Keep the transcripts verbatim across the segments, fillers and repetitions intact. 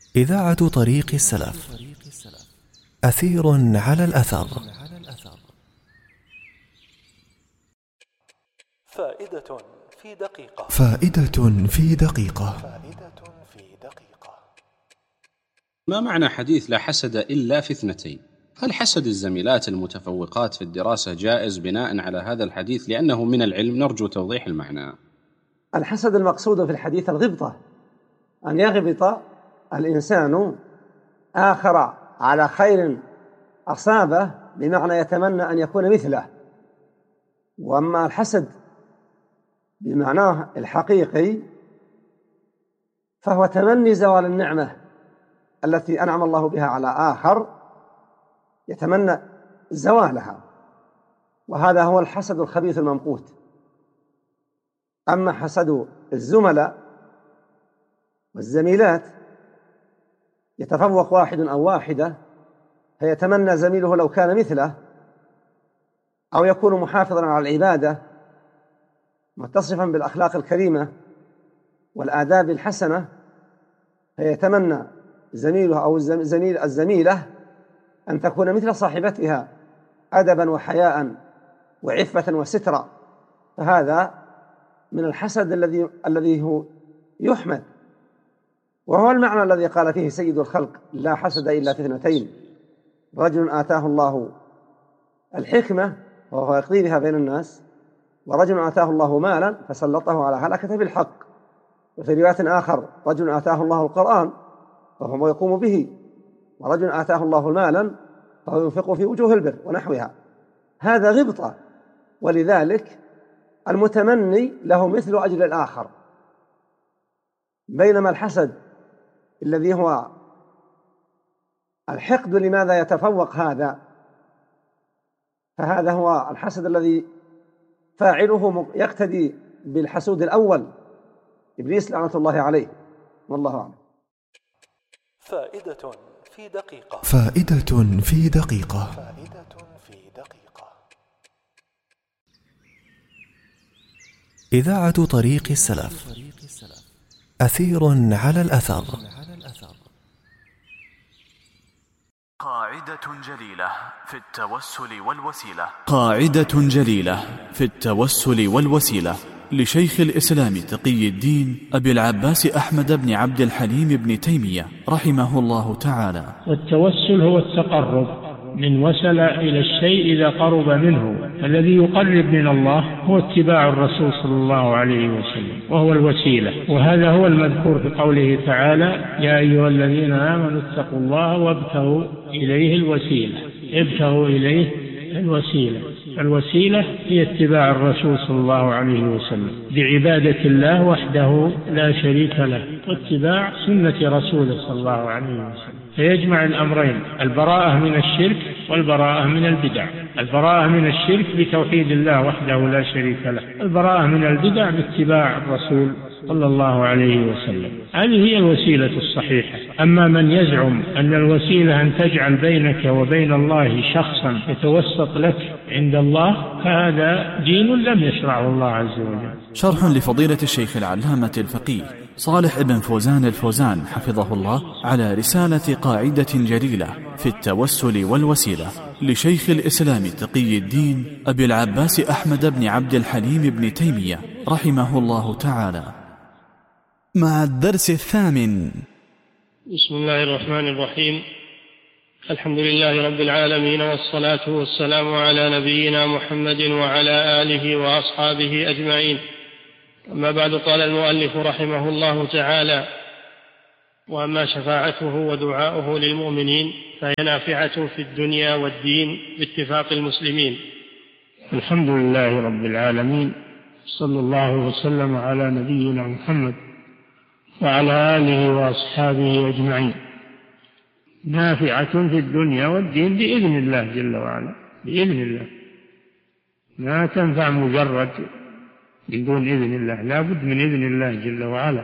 إذاعة طريق السلف. أثير على الأثر. فائدة في دقيقة. فائدة في دقيقة. فائدة في دقيقة. ما معنى حديث لا حسد إلا في اثنتين؟ هل حسد الزميلات المتفوقات في الدراسة جائز بناء على هذا الحديث؟ لأنه من العلم، نرجو توضيح المعنى. الحسد المقصود في الحديث الغبطة، أن يغبط الإنسان آخر على خير أصابه، بمعنى يتمنى أن يكون مثله. وأما الحسد بمعناه الحقيقي فهو تمني زوال النعمة التي أنعم الله بها على آخر، يتمنى زوالها، وهذا هو الحسد الخبيث الممقوت. أما حسد الزملاء والزميلات، يتفوق واحد أو واحدة فيتمنى زميله لو كان مثله، أو يكون محافظا على العبادة متصفا بالأخلاق الكريمة والآداب الحسنة، فيتمنى زميله أو الزميل الزميلة أن تكون مثل صاحبتها أدبا وحياء وعفة وسترا. فهذا من الحسد الذي الذي هو يحمد، وهو المعنى الذي قال فيه سيد الخلق: لا حسد إلا في اثنتين، رجل آتاه الله الحكمة وهو يقضي بها بين الناس، ورجل آتاه الله مالا فسلطه على هلكة بالحق. وفي رواية آخر: رجل آتاه الله القرآن وهو يقوم به، ورجل آتاه الله مالا فهو ينفق في وجوه البر ونحوها. هذا غبطة، ولذلك المتمني له مثل أجل الآخر، بينما الحسد الذي هو الحقد لماذا يتفوق هذا، فهذا هو الحسد الذي فاعله يقتدي بالحسود الأول إبليس لعنة الله عليه، والله أعلم. فائدة في دقيقة. فائدة في دقيقة. فائدة في دقيقة. إذاعة طريق السلف. أثير على الأثر. قاعدة جليلة في التوسل والوسيلة. قاعدة جليلة في التوسل والوسيلة لشيخ الإسلام تقي الدين أبي العباس أحمد بن عبد الحليم بن تيمية رحمه الله تعالى. والتوسل هو التقرب من وصل إلى الشيء إذا قرب منه. الذي يقرب من الله هو اتباع الرسول صلى الله عليه وسلم، وهو الوسيلة. وهذا هو المذكور في قوله تعالى: يا أيها الذين آمنوا اتقوا الله وابتغوا إليه الوسيلة. ابتغوا إليه الوسيلة. الوسيلة هي اتباع الرسول صلى الله عليه وسلم بعبادة الله وحده لا شريك له، واتباع سنة رسوله صلى الله عليه وسلم، فيجمع الأمرين: البراءة من الشرك والبراءة من البدع. البراءة من الشرك بتوحيد الله وحده لا شريك له، البراءة من البدع باتباع الرسول صلى الله عليه وسلم. هذه هي الوسيلة الصحيحة. أما من يزعم أن الوسيلة أن تجعل بينك وبين الله شخصا يتوسط لك عند الله، فهذا دين لم يشرعه الله عز وجل. شرح لفضيلة الشيخ العلامة الفقيه صالح بن فوزان الفوزان حفظه الله على رسالة قاعدة جليلة في التوسل والوسيلة لشيخ الإسلام تقي الدين أبي العباس أحمد بن عبد الحليم بن تيمية رحمه الله تعالى. مع الدرس الثامن. بسم الله الرحمن الرحيم. الحمد لله رب العالمين، والصلاة والسلام على نبينا محمد وعلى آله وأصحابه أجمعين. أما بعد، قال المؤلف رحمه الله تعالى: وأما شفاعته ودعاؤه للمؤمنين فهي نافعة في الدنيا والدين باتفاق المسلمين. الحمد لله رب العالمين، صلى الله وسلم على نبينا محمد وعلى آله وأصحابه أجمعين. نافعة في الدنيا والدين بإذن الله جل وعلا، بإذن الله. لا تنفع مجرد بدون إذن الله، لا بد من إذن الله جل وعلا.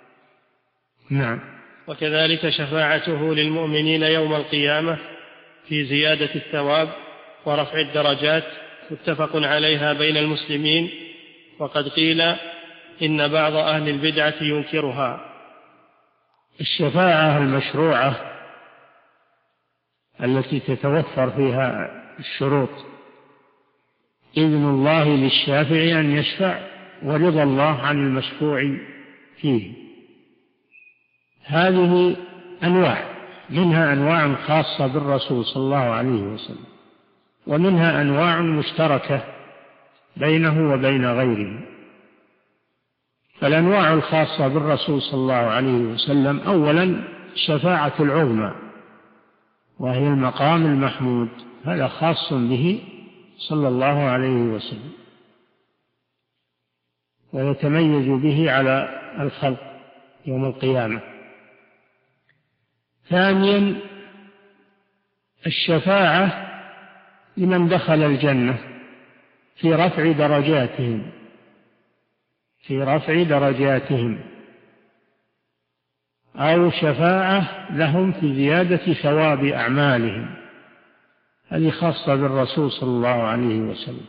نعم. وكذلك شفاعته للمؤمنين يوم القيامة في زيادة الثواب ورفع الدرجات متفق عليها بين المسلمين. وقد قيل إن بعض أهل البدعة ينكرها، الشفاعة المشروعة التي تتوفر فيها الشروط: إذن الله للشافع أن يشفع، ورضا الله عن المشفوع فيه. هذه أنواع، منها أنواع خاصة بالرسول صلى الله عليه وسلم، ومنها أنواع مشتركة بينه وبين غيره. فالأنواع الخاصة بالرسول صلى الله عليه وسلم: أولا شفاعة العظمى، وهي المقام المحمود، هذا خاص به صلى الله عليه وسلم، ويتميز به على الخلق يوم القيامة. ثانيا الشفاعة لمن دخل الجنة في رفع درجاتهم في رفع درجاتهم أو شفاعة لهم في زيادة ثواب أعمالهم، هذه خاصة بالرسول صلى الله عليه وسلم.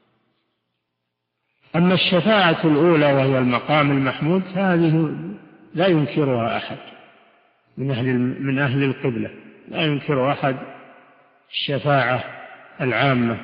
أما الشفاعة الأولى وهي المقام المحمود هذه لا ينكرها أحد من أهل من أهل القبلة، لا ينكر أحد الشفاعة العامة.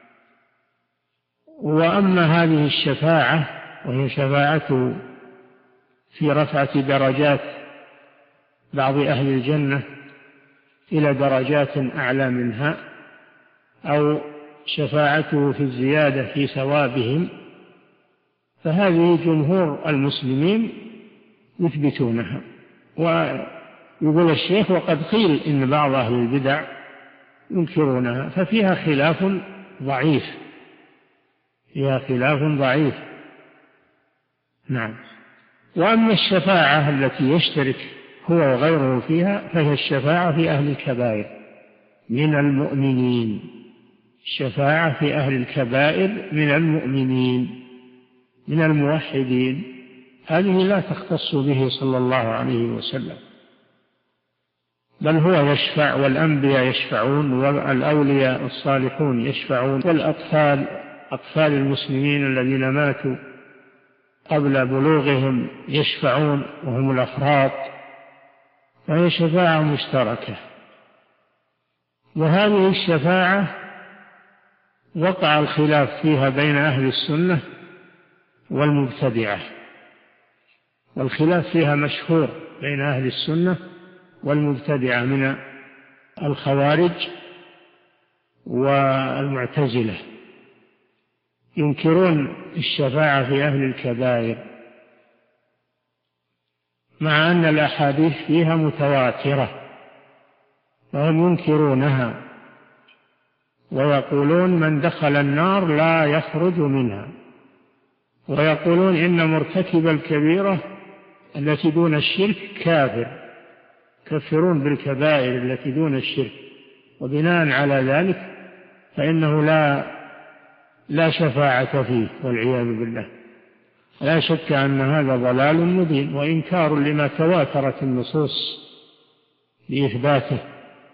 وأما هذه الشفاعة وهي شفاعته في رفعة درجات بعض أهل الجنة إلى درجات أعلى منها، أو شفاعته في الزيادة في ثوابهم، فهذه جمهور المسلمين يثبتونها. ويقول الشيخ: وقد قيل إن بعض أهل البدع ينكرونها، ففيها خلاف ضعيف فيها خلاف ضعيف نعم. وأما الشفاعة التي يشترك هو وغيره فيها فهي الشفاعة في أهل الكبائر من المؤمنين، الشفاعة في أهل الكبائر من المؤمنين من الموحدين، هذه لا تختص به صلى الله عليه وسلم، بل هو يشفع، والأنبياء يشفعون، والأولياء الصالحون يشفعون، والأطفال أطفال المسلمين الذين ماتوا قبل بلوغهم يشفعون وهم الأفراط، فهي شفاعة مشتركة. وهذه الشفاعة وقع الخلاف فيها بين أهل السنة والمبتدعة، والخلاف فيها مشهور بين أهل السنة والمبتدعة من الخوارج والمعتزلة، ينكرون الشفاعة في أهل الكبائر مع أن الأحاديث فيها متواترة، فهم ينكرونها ويقولون من دخل النار لا يخرج منها، ويقولون إن مرتكب الكبيرة التي دون الشرك كافر، كفرون بالكبائر التي دون الشرك، وبناء على ذلك فإنه لا لا شفاعة فيه والعياذ بالله. لا شك أن هذا ضلال مبين وإنكار لما تواترت النصوص لإثباته،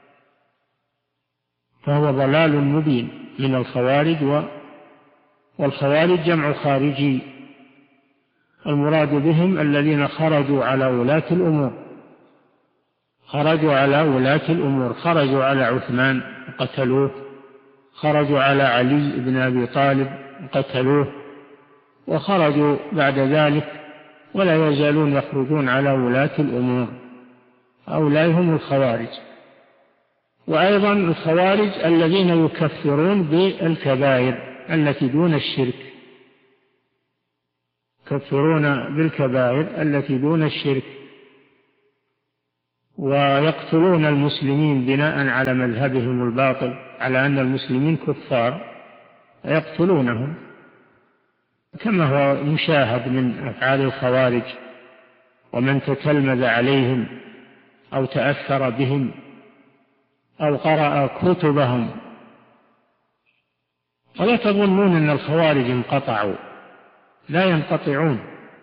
فهو ضلال مبين من الخوارج و والخوارج جمع خارجي، المراد بهم الذين خرجوا على ولاة الأمور خرجوا على ولاة الأمور خرجوا على عثمان وقتلوه، خرجوا على علي بن أبي طالب وقتلوه، وخرجوا بعد ذلك ولا يزالون يخرجون على ولاة الأمور، هؤلاء هم الخوارج. وأيضا الخوارج الذين يكفرون بالكبائر التي دون الشرك، يكفرون بالكبائر التي دون الشرك، ويقتلون المسلمين بناء على مذهبهم الباطل على أن المسلمين كفار، يقتلونهم كما هو مشاهد من أفعال الخوارج ومن تتلمذ عليهم أو تأثر بهم أو قرأ كتبهم. ولا تظنون أن الخوارج انقطعوا، لا ينقطعون،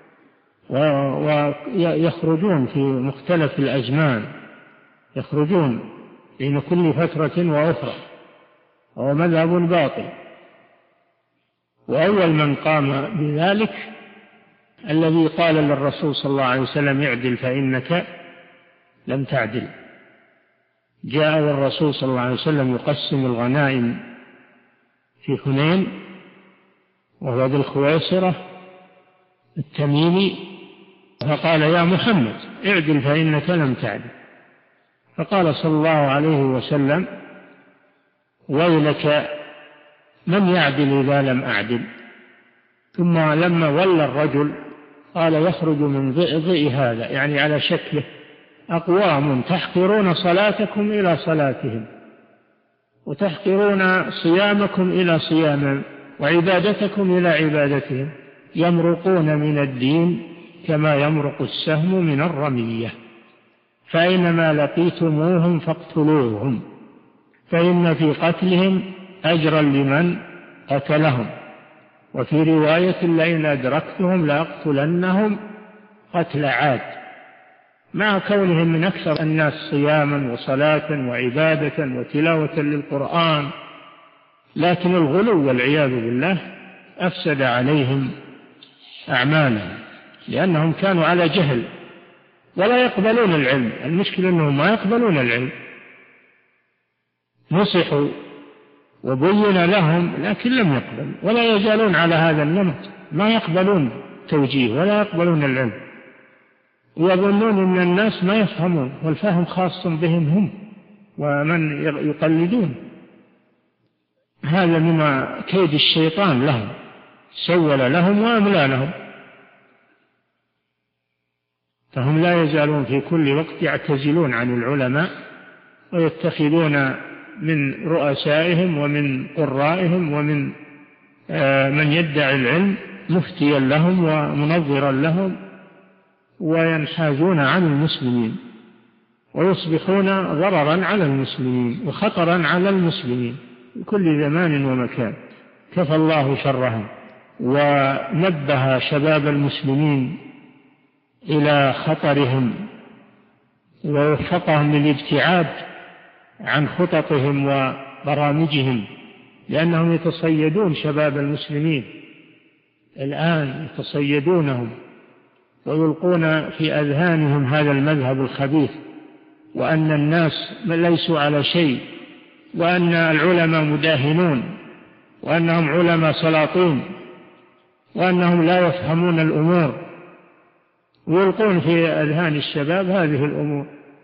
ويخرجون في مختلف الأزمان، يخرجون بين كل فترة وأخرى، وهو مذهب باطل. وأول من قام بذلك الذي قال للرسول صلى الله عليه وسلم: اعدل فإنك لم تعدل. جاء الرسول صلى الله عليه وسلم يقسم الغنائم في حنين، وهو ذو الخويصرة التميمي، فقال: يا محمد اعدل فإنك لم تعدل. فقال صلى الله عليه وسلم: ويلك من يعدل إذا لم أعدل. ثم لما ولى الرجل قال: يخرج من ضئ هذا، يعني على شكله، أقوام تحقرون صلاتكم إلى صلاتهم، وتحقرون صيامكم إلى صيامهم، وعبادتكم إلى عبادتهم، يمرقون من الدين كما يمرق السهم من الرمية، فأينما لقيتموهم فاقتلوهم، فإن في قتلهم أجرا لمن قتلهم، وفي رواية: لئن أدركتهم لأقتلنهم قتل عاد، مع كونهم من أكثر الناس صياما وصلاة وعبادة وتلاوة للقرآن، لكن الغلو والعياذ بالله أفسد عليهم أعمالهم، لأنهم كانوا على جهل ولا يقبلون العلم. المشكلة أنهم ما يقبلون العلم، نصحوا وبين لهم لكن لم يقبلوا، ولا يزالون على هذا النمط، ما يقبلون توجيه ولا يقبلون العلم، ويظنون أن الناس ما يفهمون، والفهم خاص بهم هم ومن يقلدون. هذا من كيد الشيطان لهم، سول لهم وأملى لهم، فهم لا يزالون في كل وقت يعتزلون عن العلماء، ويتخذون من رؤسائهم ومن قرائهم ومن من يدعي العلم مفتيا لهم ومنظرا لهم، وينحازون عن المسلمين، ويصبحون ضررا على المسلمين وخطرا على المسلمين في كل زمان ومكان. كفى الله شرهم، ونبه شباب المسلمين إلى خطرهم، ووفقهم للابتعاد عن خططهم وبرامجهم، لأنهم يتصيدون شباب المسلمين الآن، يتصيدونهم ويلقون في أذهانهم هذا المذهب الخبيث، وأن الناس ليسوا على شيء، وأن العلماء مداهنون، وأنهم علماء سلاطين، وأنهم لا يفهمون الأمور، ويلقون في أذهان الشباب هذه الأمور.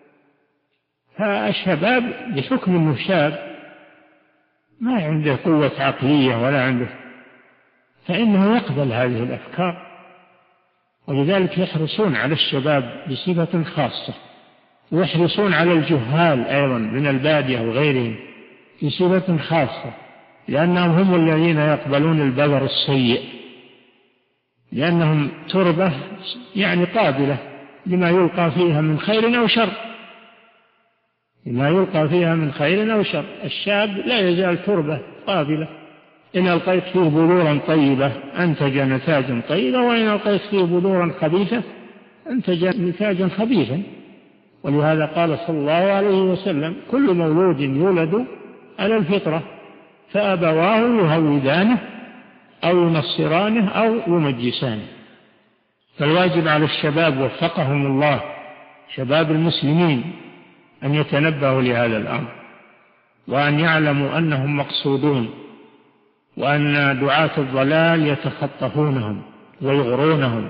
فالشباب بحكم أنه شاب ما عنده قوة عقلية ولا عنده، فإنه يقبل هذه الأفكار، ولذلك يحرصون على الشباب بصفة خاصة، ويحرصون على الجهال أيضا من البادية وغيرهم بصفة خاصة، لأنهم هم الذين يقبلون البذر السيء، لأنهم تربة يعني قابلة لما يلقى فيها من خير أو شر، لما يلقى فيها من خير أو شر. الشاب لا يزال تربة قابلة، إن ألقيت فيه بذورا طيبة أنتج نتاجا طيبا، وإن ألقيت فيه بذورا خبيثة أنتج نتاجا خبيثا. ولهذا قال صلى الله عليه وسلم: كل مولود يولد على الفطرة، فأبواه يهودانه أو ينصرانه أو يمجسانه. فالواجب على الشباب وفقهم الله، شباب المسلمين، أن يتنبهوا لهذا الأمر، وأن يعلموا أنهم مقصودون، وأن دعاة الضلال يتخطفونهم ويغرونهم،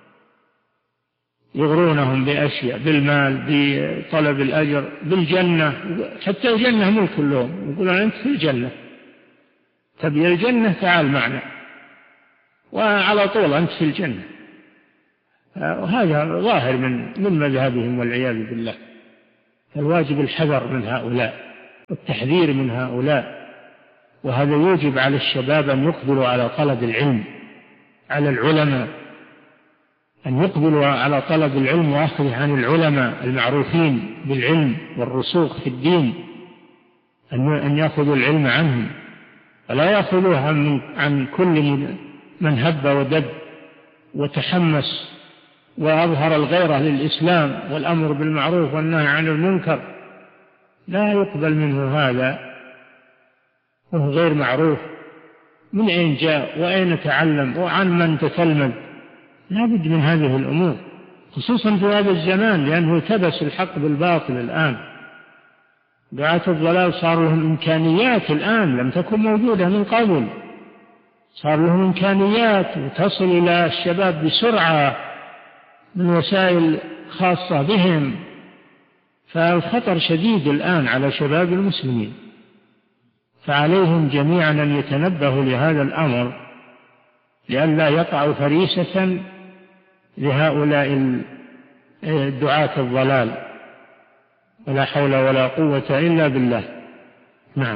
يغرونهم بأشياء، بالمال، بطلب الأجر، بالجنة، حتى الجنة ملك لهم، يقولون أنت في الجنة، تبي الجنة تعال معنا، وعلى طول أنت في الجنة. وهذا ظاهر من من مذهبهم والعياذ بالله. فالواجب الحذر من هؤلاء والتحذير من هؤلاء، وهذا يوجب على الشباب أن يقبلوا على طلب العلم، على العلماء أن يقبلوا على طلب العلم وأخذه عن العلماء المعروفين بالعلم والرسوخ في الدين، أن يأخذوا العلم عنهم، ولا يأخذوه عن كل من هب ودب وتحمس وأظهر الغيرة للإسلام والأمر بالمعروف والنهي عن المنكر. لا يقبل منه هذا وهو غير معروف، من أين جاء وأين تعلم وعن من تتلمذ. لا بد من هذه الأمور، خصوصا في هذا الزمان، لأنه التبس الحق بالباطل الآن. دعاة الضلال صار لهم إمكانيات الآن لم تكن موجودة من قبل، صار لهم إمكانيات وتصل إلى الشباب بسرعة من وسائل خاصة بهم، فالخطر شديد الآن على شباب المسلمين، فعليهم جميعا أن يتنبهوا لهذا الأمر لئلا يقعوا فريسة لهؤلاء الدعاة الضلال، ولا حول ولا قوة إلا بالله. نعم.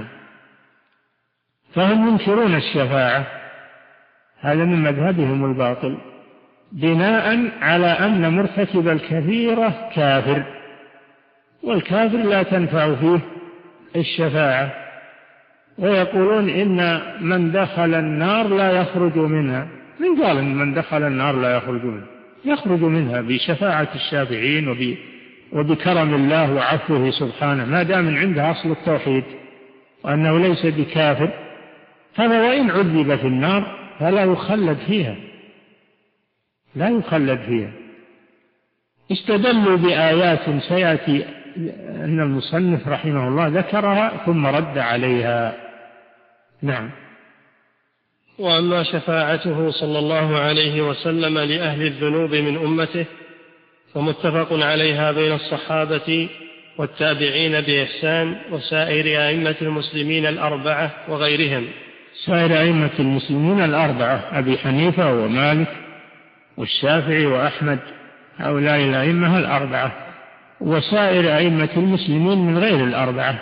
فهم ينكرون الشفاعة، هذا من مذهبهم الباطل، بناء على أن مرتكب الكبيرة كافر، والكافر لا تنفع فيه الشفاعة، ويقولون إن من دخل النار لا يخرج منها. من قال إن من دخل النار لا يخرج منها؟ يخرج منها بشفاعة الشافعين وب وبكرم الله وعفوه سبحانه، ما دام من عنده أصل التوحيد وأنه ليس بكافر، هذا وإن عذب في النار فلا يخلد فيها، لا يخلد فيها. استدلوا بآيات سيأتي أن المصنف رحمه الله ذكرها ثم رد عليها. نعم. وأما شفاعته صلى الله عليه وسلم لأهل الذنوب من أمته فمتفق عليها بين الصحابة والتابعين بإحسان وسائر أئمة المسلمين الأربعة وغيرهم. سائر أئمة المسلمين الأربعة، أبي حنيفة ومالك والشافعي وأحمد، هؤلاء الأئمة الأربعة، وسائر أئمة المسلمين من غير الأربعة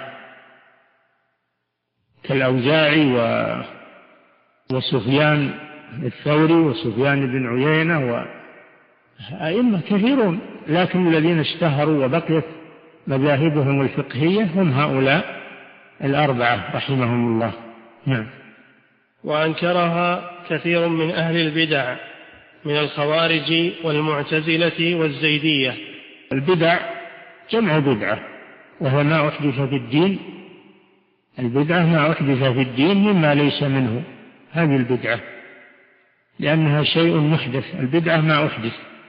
كالأوزاعي و... وسفيان الثوري وسفيان بن عيينة وأئمة كثيرون، لكن الذين اشتهروا وبقيت مذاهبهم الفقهية هم هؤلاء الأربعة رحمهم الله. نعم. وأنكرها كثير من أهل البدع من الخوارج والمعتزلة والزيدية. البدع جمع بدعة، وهو ما أحدث في الدين. البدعة ما أحدث في الدين مما ليس منه، هذه البدعة، لأنها شيء محدث. البدعة ما أحدث،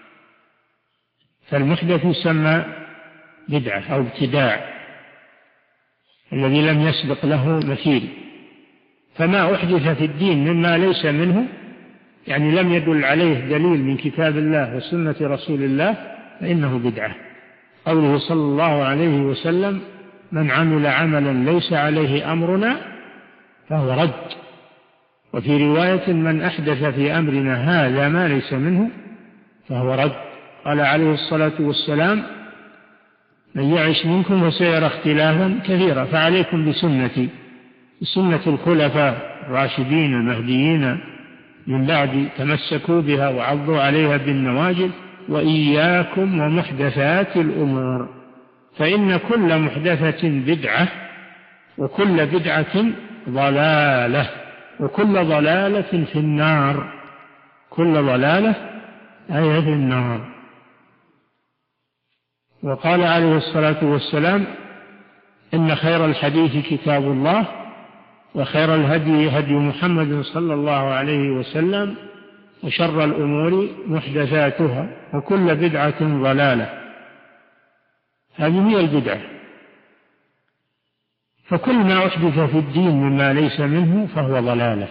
فالمحدث يسمى بدعة أو ابتداع، الذي لم يسبق له مثيل. فما أحدث في الدين مما ليس منه، يعني لم يدل عليه دليل من كتاب الله وسنة رسول الله، فإنه بدعة. قوله صلى الله عليه وسلم: من عمل عملا ليس عليه أمرنا فهو رد. وفي رواية: من أحدث في أمرنا هذا ما ليس منه فهو رد. قال عليه الصلاة والسلام: من يعش منكم وسيرى اختلافا كثيرا فعليكم بسنتي بسنة الخلفاء الراشدين المهديين من بعد، تمسكوا بها وعضوا عليها بالنواجذ، وإياكم ومحدثات الأمور، فإن كل محدثة بدعة وكل بدعة ضلالة وكل ضلالة في النار. كل ضلالة أي في النار. وقال عليه الصلاة والسلام: إن خير الحديث كتاب الله، وخير الهدي هدي محمد صلى الله عليه وسلم، وشر الأمور محدثاتها، وكل بدعة ضلالة. هذه هي البدعة. فكل ما أحدث في الدين مما ليس منه فهو ضلالة،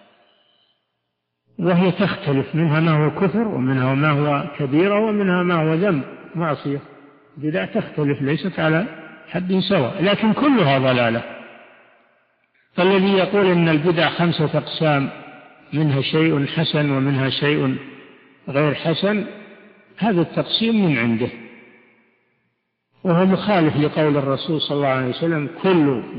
وهي تختلف، منها ما هو كفر، ومنها ما هو كبيرة، ومنها ما هو ذنب معصية. بدعة تختلف، ليست على حد سواء، لكن كلها ضلالة. فالذي يقول إن البدع خمسة أقسام، منها شيء حسن ومنها شيء غير حسن، هذا التقسيم من عنده، وهو مخالف لقول الرسول صلى الله عليه وسلم: كل